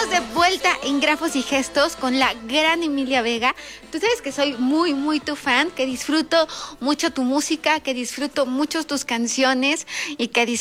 de vuelta en Grafos y Gestos con la gran Emilia Vega. Tú sabes que soy muy, muy tu fan, que disfruto mucho tu música, que disfruto mucho tus canciones y que